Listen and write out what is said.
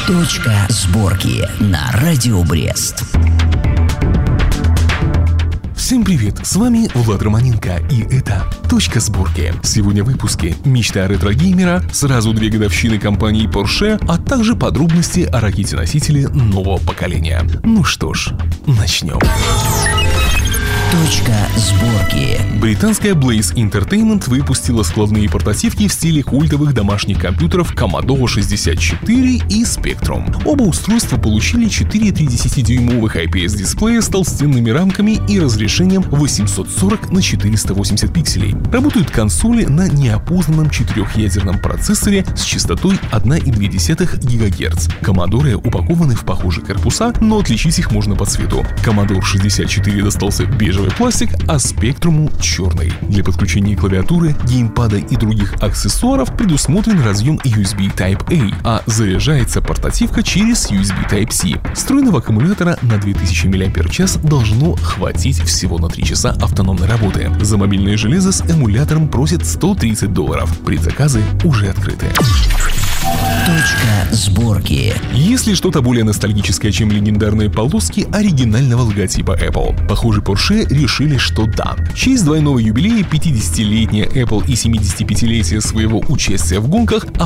Точка сборки на Радио Брест. Всем привет, с вами Влад Романенко, и это «Точка сборки». Сегодня в выпуске мечта ретро-геймера, сразу 2 годовщины компании Porsche, а также подробности о ракете-носителе нового поколения. Ну что ж, начнем. Точка сборки. Британская Blaze Entertainment выпустила складные портативки в стиле культовых домашних компьютеров Commodore 64 и Spectrum. Оба устройства получили 4 30-дюймовых IPS-дисплея с толстенными рамками и разрешением 840 на 480 пикселей. Работают консоли на неопознанном 4-ядерном процессоре с частотой 1,2 ГГц. Commodore упакованы в похожие корпуса, но отличить их можно по цвету. Commodore 64 достался бежевый пластик, а Spectrum черный. Для подключения клавиатуры, геймпада и других аксессуаров предусмотрен разъем USB Type-A, а заряжается портативка через USB Type-C. Встроенного аккумулятора на 2000 мАч должно хватить всего на 3 часа автономной работы. За мобильное железо с эмулятором просят $130. Предзаказы уже открыты. Точка сборки. Есть ли что-то более ностальгическое, чем легендарные полоски оригинального логотипа Apple? Похоже, Porsche решили, что да. В честь двойного юбилея 50-летия Apple и 75-летия своего участия в гонках